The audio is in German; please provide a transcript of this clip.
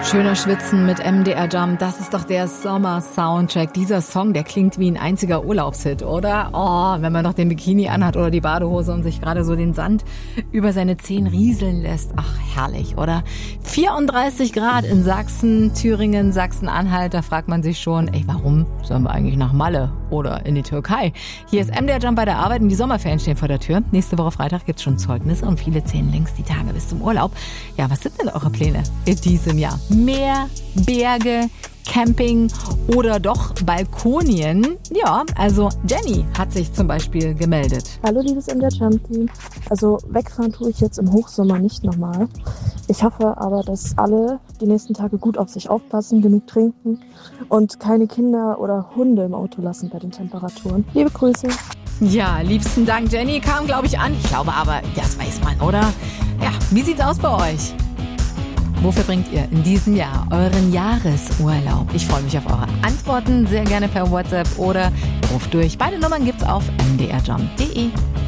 Schöner Schwitzen mit MDR Jump, das ist doch der Sommer-Soundtrack. Dieser Song, der klingt wie ein einziger Urlaubshit, oder? Oh, wenn man noch den Bikini anhat oder die Badehose und sich gerade so den Sand über seine Zehen rieseln lässt. Ach, herrlich, oder? 34 Grad in Sachsen, Thüringen, Sachsen-Anhalt. Da fragt man sich schon, warum sollen wir eigentlich nach Malle oder in die Türkei? Hier ist MDR Jump bei der Arbeit und die Sommerferien stehen vor der Tür. Nächste Woche Freitag gibt's schon Zeugnisse und viele zählen längst die Tage bis zum Urlaub. Ja, was sind denn eure Pläne in diesem Jahr? Meer, Berge, Camping oder doch Balkonien? Ja, also Jenny hat sich zum Beispiel gemeldet. Hallo liebes MDR Jump Team. Also wegfahren tue ich jetzt im Hochsommer nicht nochmal. Ich hoffe aber, dass alle die nächsten Tage gut auf sich aufpassen, genug trinken und keine Kinder oder Hunde im Auto lassen bei den Temperaturen. Liebe Grüße. Ja, liebsten Dank Jenny, kam glaube ich an. Ich glaube aber, das weiß man, oder? Ja, wie sieht's aus bei euch? Wo verbringt ihr in diesem Jahr euren Jahresurlaub? Ich freue mich auf eure Antworten, sehr gerne per WhatsApp oder ruft durch. Beide Nummern gibt's auf mdrjump.de.